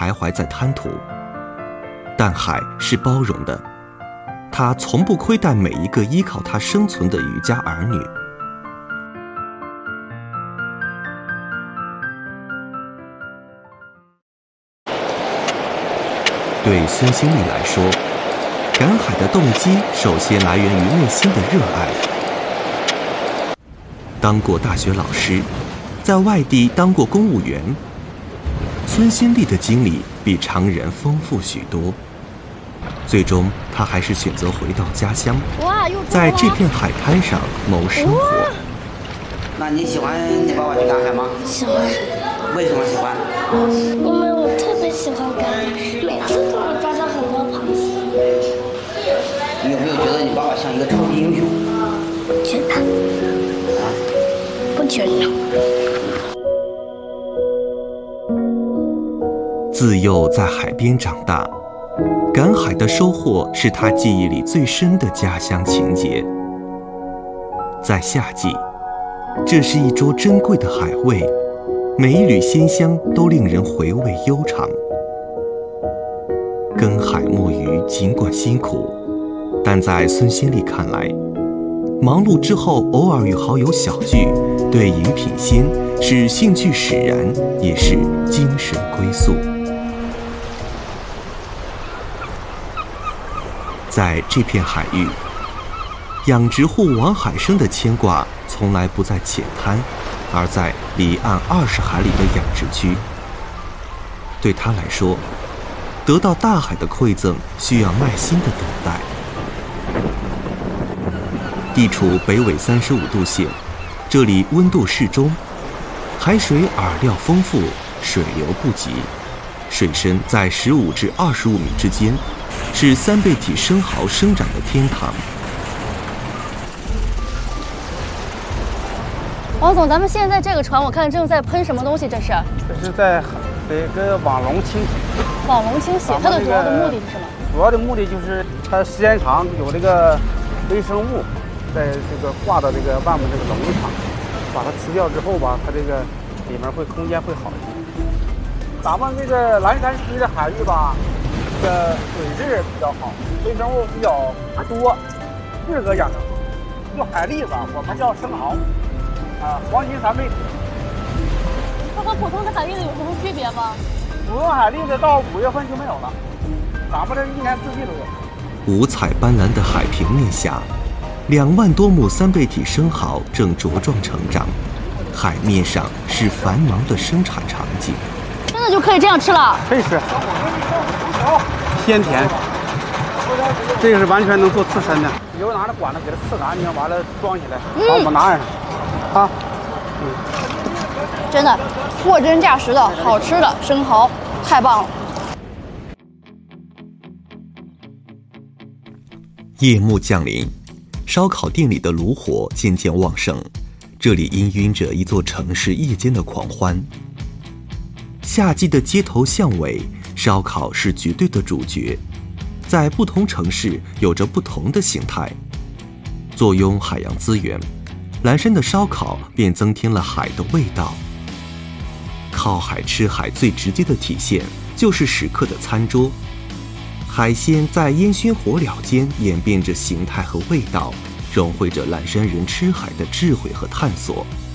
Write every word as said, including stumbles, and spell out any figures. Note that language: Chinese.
徘徊在滩涂。但海是包容的，它从不亏待每一个依靠它生存的渔家儿女。对孙兴慜来说，赶海的动机首先来源于内心的热爱。当过大学老师，在外地当过公务员，孙兴慜的经历比常人丰富许多。最终，他还是选择回到家乡，在这片海滩上谋生活。 那你喜欢你爸爸去赶海吗？ 喜欢。 为什么喜欢？ 因为我特别喜欢赶海，每次都能抓到很多螃蟹。 你有没有觉得你爸爸像一个超级英雄？ 觉得。啊？不觉得。 自幼在海边长大，赶海的收获是他记忆里最深的家乡情节。在夏季，这是一桌珍贵的海味，每一缕鲜香都令人回味悠长。耕海摸鱼尽管辛苦，但在孙兴慜看来，忙碌之后偶尔与好友小聚，对饮品鲜是兴趣使然，也是精神归宿。在这片海域，养殖户王海生的牵挂从来不在浅滩，而在离岸二十海里的养殖区。对他来说，得到大海的馈赠需要耐心的等待。地处北纬三十五度线，这里温度适中，海水饵料丰富，水流不急，水深在十五至二十五米之间，是三倍体生蚝生长的天堂。 王总，咱们现在这个船，我看正在喷什么东西？这是？ 这是在这个网笼清洗。 网笼清洗，它的主要的目的是什么？ 主要的目的就是它时间长，有这个微生物在这个挂到这个外面这个笼子上，把它吃掉之后吧，它这个里面会空间会好一点。咱们这个蓝山区的海域吧，这个水质比较好，微生物比较多，适合养殖。用海蛎子，我们叫生蚝。啊，黄金三倍体， 它和普通的海蛎子有什么区别吗？ 普通海蛎子到五月份就没有了，咱们这一年四季都有。 五彩斑斓的海平面下，两万多亩三倍体生蚝正茁壮成长，海面上是繁忙的生产场景。 真的就可以这样吃了？ 可以吃，鲜甜。这个是完全能做刺身的，以后拿着管子给它刺干净，完了装起来，把我们拿上。啊，嗯， 真的货真价实的好吃的生蚝，太棒了！ 夜幕降临，烧烤店里的炉火渐渐旺盛，这里氤氲着一座城市夜间的狂欢。夏季的街头巷尾，烧烤是绝对的主角，在不同城市有着不同的形态。坐拥海洋资源，蓝山的烧烤便增添了海的味道。靠海吃海最直接的体现就是食客的餐桌，海鲜在烟熏火燎间演变着形态和味道，融汇着蓝山人吃海的智慧和探索。